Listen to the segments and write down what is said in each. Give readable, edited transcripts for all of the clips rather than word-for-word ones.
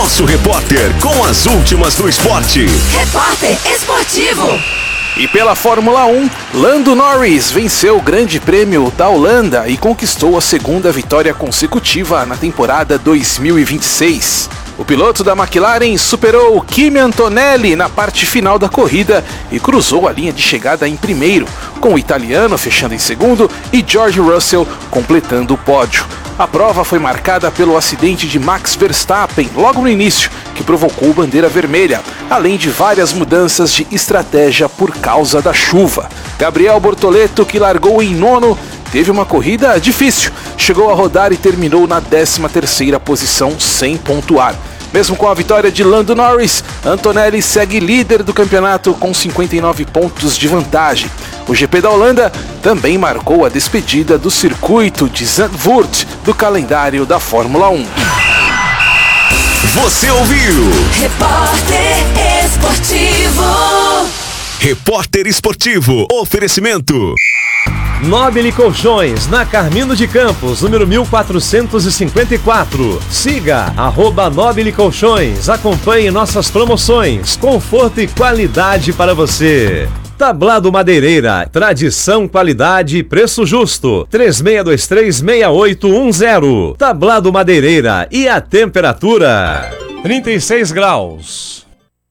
Nosso repórter com as últimas do esporte. Repórter Esportivo. E pela Fórmula 1, Lando Norris venceu o Grande Prêmio da Holanda e conquistou a segunda vitória consecutiva na temporada 2026. O piloto da McLaren superou Kimi Antonelli na parte final da corrida e cruzou a linha de chegada em primeiro, com o italiano fechando em segundo e George Russell completando o pódio. A prova foi marcada pelo acidente de Max Verstappen logo no início, que provocou bandeira vermelha, além de várias mudanças de estratégia por causa da chuva. Gabriel Bortoleto, que largou em nono, teve uma corrida difícil, chegou a rodar e terminou na 13ª posição sem pontuar. Mesmo com a vitória de Lando Norris, Antonelli segue líder do campeonato com 59 pontos de vantagem. O GP da Holanda também marcou a despedida do circuito de Zandvoort do calendário da Fórmula 1. Você ouviu? Repórter Esportivo. Repórter Esportivo. Oferecimento. Nobile Colchões, na Carmino de Campos, número 1454. Siga @Nobile Colchões. Acompanhe nossas promoções. Conforto e qualidade para você. Tablado Madeireira, tradição, qualidade e preço justo. 3623-6810. Tablado Madeireira, e a temperatura? 36 graus.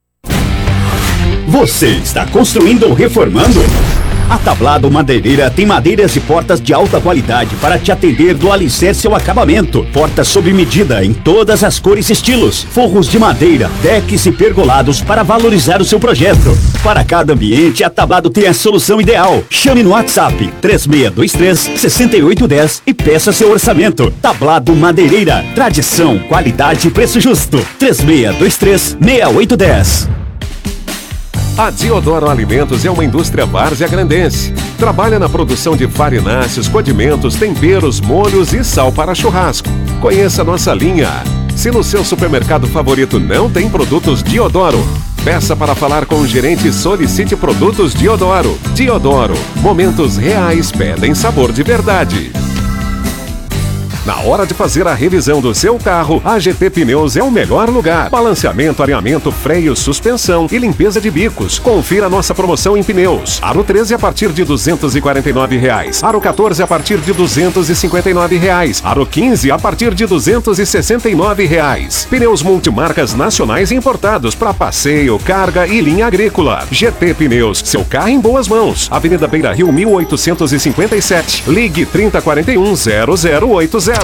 Você está construindo ou reformando? A Tablado Madeireira tem madeiras e portas de alta qualidade para te atender do alicerce ao acabamento. Portas sob medida em todas as cores e estilos. Forros de madeira, decks e pergolados para valorizar o seu projeto. Para cada ambiente, a Tablado tem a solução ideal. Chame no WhatsApp 3623-6810 e peça seu orçamento. Tablado Madeireira. Tradição, qualidade e preço justo. 3623-6810. A Diodoro Alimentos é uma indústria várzea-grandense. Trabalha na produção de farináceos, condimentos, temperos, molhos e sal para churrasco. Conheça nossa linha. Se no seu supermercado favorito não tem produtos Diodoro, peça para falar com o gerente e solicite produtos Diodoro. Diodoro, momentos reais pedem sabor de verdade. Na hora de fazer a revisão do seu carro, a GT Pneus é o melhor lugar. Balanceamento, alinhamento, freio, suspensão e limpeza de bicos. Confira nossa promoção em pneus. Aro 13 a partir de R$ 249. Aro 14 a partir de R$ 259. Aro 15 a partir de R$ 269. Pneus multimarcas nacionais importados para passeio, carga e linha agrícola. GT Pneus, seu carro em boas mãos. Avenida Beira Rio 1857. Ligue 3041-0080.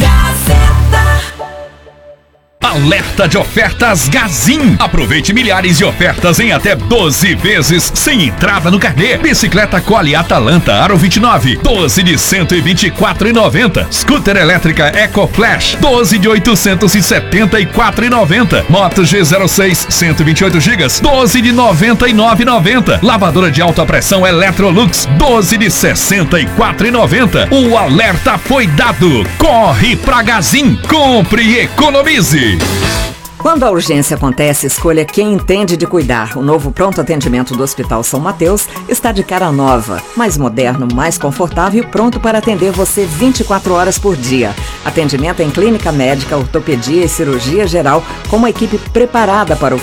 Alerta de ofertas Gazin. Aproveite milhares de ofertas em até 12 vezes sem entrada no carnê. Bicicleta Quali Atalanta Aro 29, 12 de R$ 124,90. Scooter elétrica Eco Flash, 12 de R$ 874,90. Moto G06, 128 GB, 12 de R$ 99,90. Lavadora de alta pressão Electrolux, 12 de R$ 64,90. O alerta foi dado. Corre pra Gazin. Compre e economize. Quando a urgência acontece, escolha quem entende de cuidar. O novo pronto atendimento do Hospital São Mateus está de cara nova, mais moderno, mais confortável e pronto para atender você 24 horas por dia. Atendimento em clínica médica, ortopedia e cirurgia geral, com uma equipe preparada para o